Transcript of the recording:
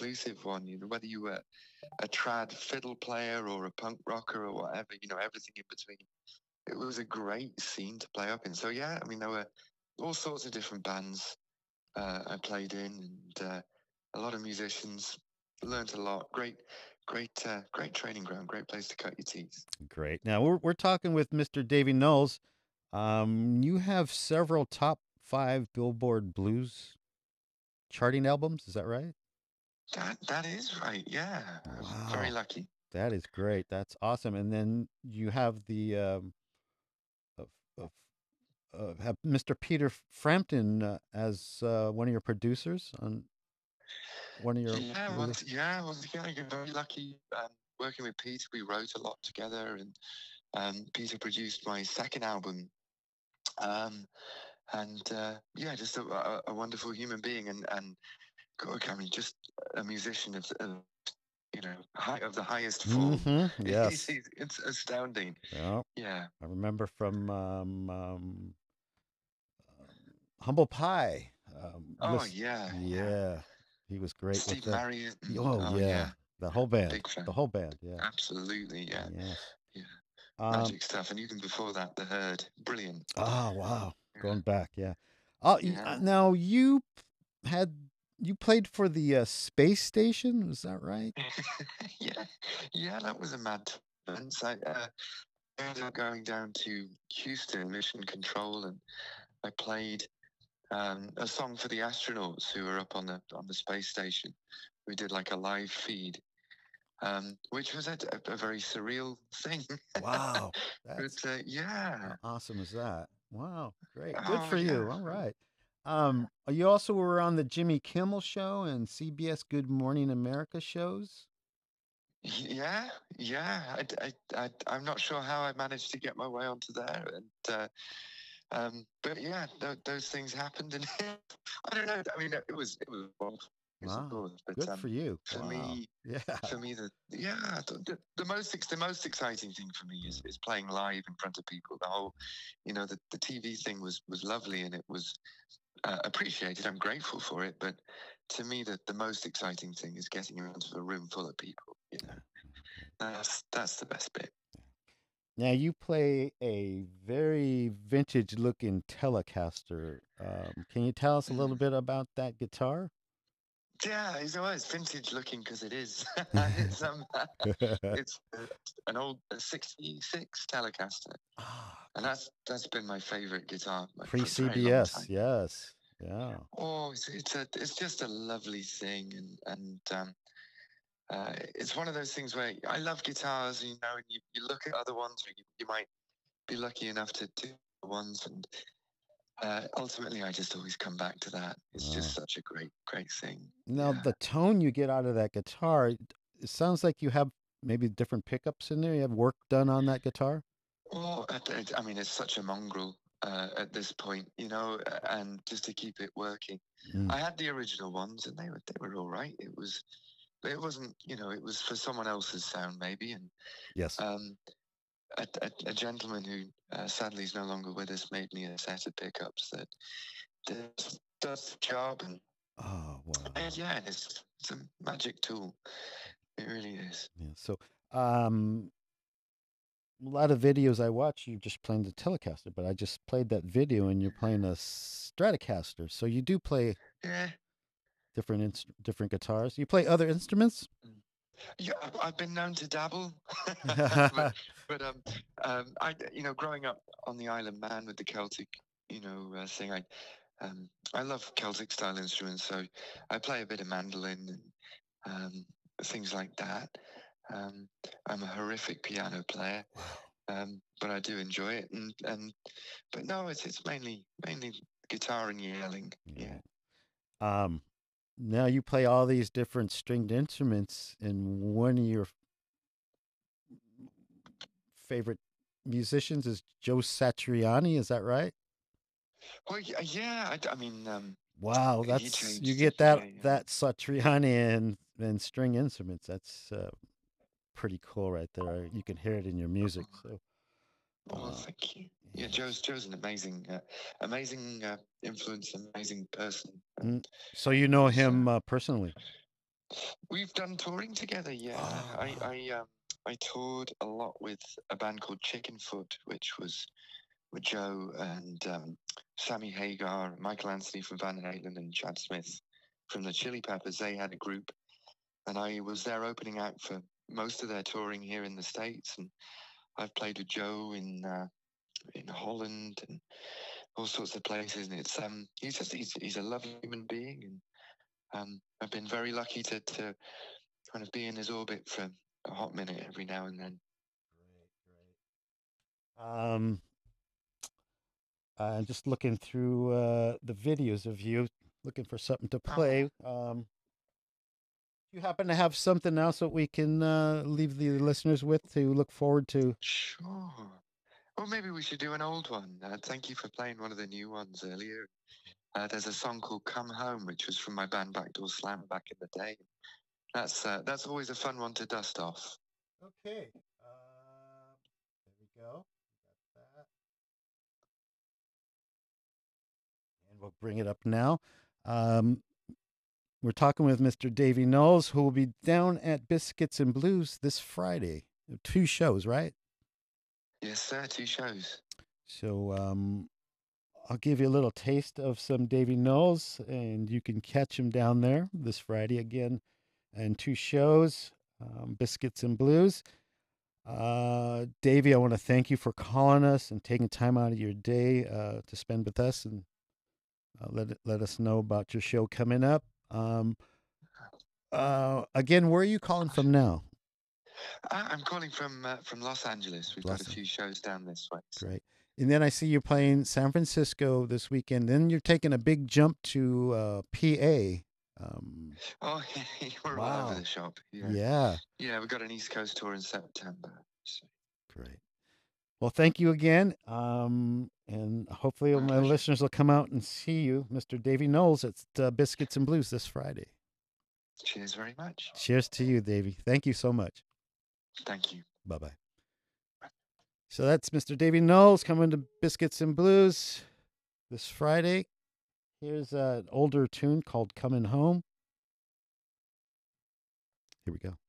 inclusive one. Whether you were a trad fiddle player or a punk rocker or whatever, everything in between. It was a great scene to play up in. So yeah, I mean, there were all sorts of different bands I played in, and a lot of musicians. Learned a lot. Great training ground. Great place to cut your teeth. Great. Now we're talking with Mr. Davy Knowles. You have several top 5 Billboard blues charting albums. Is that right? That is right. Yeah, I'm very Wow, lucky. that is great. That's awesome. And then you have the of, of, have Mr. Peter Frampton as one of your producers on one of your Yeah, well, release. yeah, you're very lucky. Working with Peter, we wrote a lot together, and Peter produced my second album. Um, and yeah, just a wonderful human being, and God, I mean, just a musician of the highest form. Yes. It's astounding. Yeah. Yeah. I remember from Humble Pie. Oh yeah, yeah. Yeah, he was great with Steve them. Marriott. Oh Oh yeah, yeah, the whole band, big the fan. whole band. Yeah. Absolutely, yeah, Yes. yeah. Um. Magic stuff, and even before that, The Herd. Brilliant. Oh wow, Yeah. going back. Yeah. Yeah. Now had you played for the space station? Was that right? Yeah, yeah, that was a mad event. I ended up going down to Houston Mission Control, and I played a song for the astronauts who were up on the space station. We did like a live feed, which was a very surreal thing. Wow, But that's yeah, how awesome is that? Wow, great, good oh for yeah, you. All right. You also were on the Jimmy Kimmel Show and CBS Good Morning America shows. yeah, yeah. I'm not sure how I managed to get my way onto there, and but yeah, those things happened, and I don't know. I mean, it was wonderful, of Wow, course, but good for you. for Wow. me, Yeah. the most exciting thing for me is playing live in front of people. The whole, the TV thing was lovely, and it was appreciated. I'm grateful for it, but to me, the most exciting thing is getting in front of a room full of people. That's the best bit. Now you play a very vintage looking Telecaster. Can you tell us a little Mm. bit about that guitar? Yeah, it's always vintage looking because it is. it's it's an old 66 Telecaster, Ah, and that's been my favorite guitar pre for a very long CBS. time. Yes. Yeah. Oh, it's just a lovely thing, and it's one of those things where I love guitars, and you look at other ones, or you might be lucky enough to do ones, and ultimately, I just always come back to that. It's Wow. just such a great thing. Now Yeah. the tone you get out of that guitar, it sounds like you have maybe different pickups in there. You have work done on that guitar. Well, I mean, it's such a mongrel at this point, and just to keep it working. Mm. I had the original ones, and they were all right. It wasn't, it was for someone else's sound maybe, and Yes. um, a gentleman who sadly is no longer with us made me a set of pickups that does the job, Oh and wow. yeah, it's a magic tool. It really is. Yeah. So, um, a lot of videos I watch, you're just playing the Telecaster, but I just played that video and you're playing a Stratocaster. So you do play Yeah. different guitars. You play other instruments? Mm. Yeah, I've been known to dabble, but growing up on the Isle of Man with the Celtic, thing, I love Celtic style instruments, so I play a bit of mandolin and um, things like that. Um, I'm a horrific piano player, Wow. but I do enjoy it, but no, it's mainly guitar and yelling. Yeah. Yeah. Um, Now you play all these different stringed instruments, and one of your favorite musicians is Joe Satriani. Is that right? Well, yeah. I mean, Wow, he that's you changed. get Yeah, yeah. that Satriani and string instruments. That's pretty cool right there. You can hear it in your music. So, Well, uh, thank you. Yeah, yes. Joe's an amazing influence, amazing person. Mm. So you know He's him personally. We've done touring together, yeah. Oh, wow. I toured a lot with a band called Chickenfoot, which was with Joe and Sammy Hagar, Michael Anthony from Van Halen, and Chad Smith from the Chili Peppers. They had a group, and I was there opening act for most of their touring here in the States. And I've played with Joe in Holland and all sorts of places. And it's he's a lovely human being, and I've been very lucky to kind of be in his orbit for a hot minute every now and then. Great, great. I'm just looking through the videos of you, looking for something to play. You happen to have something else that we can leave the listeners with to look forward to? Sure. Well, maybe we should do an old one. Thank you for playing one of the new ones earlier. There's a song called "Come Home," which was from my band Backdoor Slam back in the day. That's always a fun one to dust off. Okay. There we go. Got that. And we'll bring it up now. Um, we're talking with Mr. Davey Knowles, who will be down at Biscuits and Blues this Friday. 2 shows, right? Yes, sir. 2 shows. So I'll give you a little taste of some Davey Knowles, and you can catch him down there this Friday again, and 2 shows, Biscuits and Blues. Davey, I want to thank you for calling us and taking time out of your day to spend with us, and let us know about your show coming up. Again, where are you calling from now? I'm calling from Los Angeles. We've got a few shows down this way. So. Great. And then I see you playing San Francisco this weekend. Then you're taking a big jump to PA. We're all over the shop. Yeah. Yeah, we've got an East Coast tour in September. So. Great. Well, thank you again. And hopefully my listeners will come out and see you, Mr. Davey Knowles, at Biscuits and Blues this Friday. Cheers very much. Cheers to you, Davey. Thank you so much. Thank you. Bye-bye. So that's Mr. Davey Knowles coming to Biscuits and Blues this Friday. Here's an older tune called Coming Home. Here we go.